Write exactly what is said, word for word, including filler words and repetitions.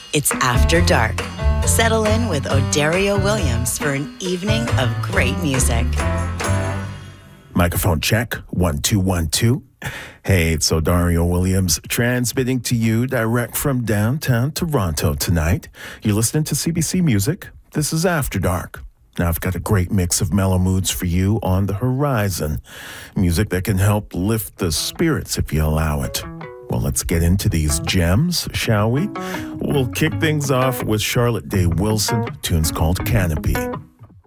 It's After Dark. Settle in with Odario Williams for an evening of great music. Microphone check, one, two, one, two. Hey, it's Odario Williams transmitting to you direct from downtown Toronto tonight. You're listening to C B C Music. This is After Dark. Now, I've got a great mix of mellow moods for you on the horizon. Music that can help lift the spirits if you allow it. Well, let's get into these gems, shall we? We'll kick things off with Charlotte Day Wilson. The tune's called Canopy.